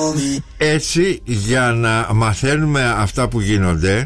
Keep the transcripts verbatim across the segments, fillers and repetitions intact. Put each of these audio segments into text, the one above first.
Έτσι, για να μαθαίνουμε αυτά που γίνονται,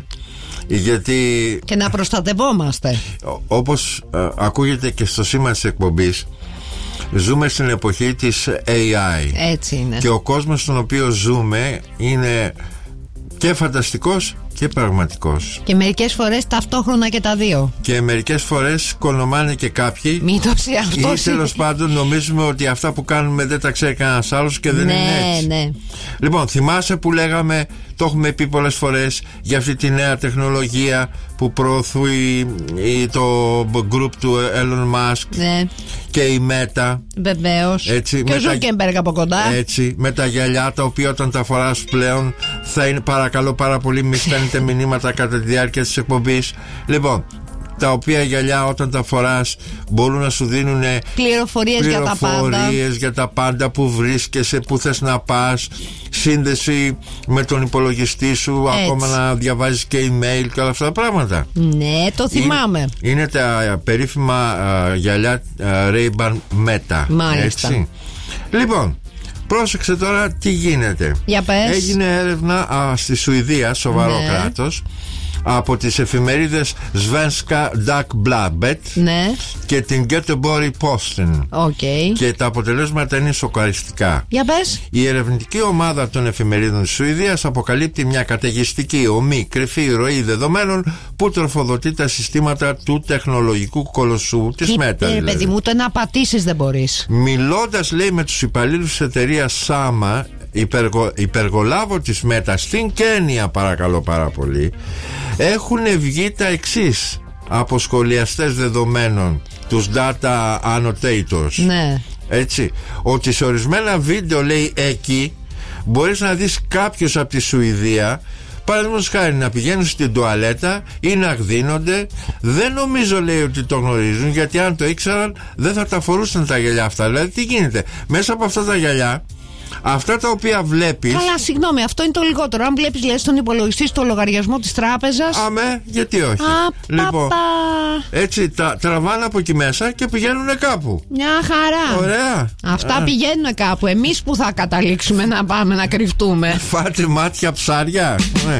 γιατί και να προστατευόμαστε. Όπως ε, ακούγεται και στο σήμα της εκπομπής, ζούμε στην εποχή της έι άι. Έτσι είναι. Και ο κόσμος στον οποίο ζούμε είναι και φανταστικός και πραγματικός. Και μερικές φορές ταυτόχρονα και τα δύο. Και μερικές φορές κονομάνε και κάποιοι. Μην το σε αυτό. Ή τέλος πάντων νομίζουμε ότι αυτά που κάνουμε δεν τα ξέρει κανένας άλλος και δεν ναι, είναι έτσι. Ναι. Λοιπόν, θυμάσαι που λέγαμε, το έχουμε πει πολλές φορές, για αυτή τη νέα τεχνολογία που προωθεί το group του Elon Musk, ναι, και η Meta. Βεβαίως. Έτσι, και ο Ζούκεμπεργκ από κοντά. Έτσι, με τα γυαλιά τα οποία όταν τα φοράς πλέον θα είναι, παρακαλώ πάρα πολύ, μη στέλνετε μηνύματα κατά τη διάρκεια της εκπομπής. Λοιπόν, τα οποία γυαλιά όταν τα φοράς μπορούν να σου δίνουν πληροφορίες, πληροφορίες για τα πάντα, για τα πάντα, που βρίσκεσαι, που θες να πας, σύνδεση με τον υπολογιστή σου, έτσι, ακόμα να διαβάζεις και email και όλα αυτά τα πράγματα. Ναι, το θυμάμαι. Είναι, είναι τα περίφημα uh, γυαλιά uh, Ray-Ban Meta. Μάλιστα. Έτσι. Λοιπόν, πρόσεξε τώρα τι γίνεται. Για πες. Έγινε έρευνα α, στη Σουηδία, σοβαρό, ναι, κράτος, από τις εφημερίδες Svenska Dagbladet, ναι, και την Göteborgs Posten. Okay. Και τα αποτελέσματα είναι σοκαριστικά. Για πες. Η ερευνητική ομάδα των εφημερίδων της Σουηδίας αποκαλύπτει μια καταιγιστική, ομή, κρυφή ροή δεδομένων που τροφοδοτεί τα συστήματα του τεχνολογικού κολοσσού της Meta. Δηλαδή. Παιδί μου, το να πατήσεις δεν μπορείς. Μιλώντας, λέει, με τους υπαλλήλους της εταιρείας Sama, υπεργο, υπεργολάβο της Meta στην Κένια, παρακαλώ πάρα πολύ, έχουν βγει τα εξής από σχολιαστές δεδομένων, τους data annotators. Ναι. Έτσι, ότι σε ορισμένα βίντεο, λέει, εκεί μπορείς να δεις κάποιους από τη Σουηδία, παραδείγματος χάρη, να πηγαίνουν στην τουαλέτα ή να γδίνονται. Δεν νομίζω, λέει, ότι το γνωρίζουν, γιατί αν το ήξεραν δεν θα τα φορούσαν τα γυαλιά αυτά. Δηλαδή, τι γίνεται μέσα από αυτά τα γυαλιά, αυτά τα οποία βλέπεις. Καλά, συγγνώμη, αυτό είναι το λιγότερο. Αν βλέπεις, λες, στον υπολογιστή στο λογαριασμό της τράπεζας. Αμέ, γιατί όχι. Α, λοιπόν, παπα. έτσι τα τραβάνε από εκεί μέσα και πηγαίνουν κάπου. Μια χαρά. Ωραία. Αυτά Α. πηγαίνουν κάπου. Εμείς που θα καταλήξουμε να πάμε να κρυφτούμε. Φάτε μάτια ψάρια.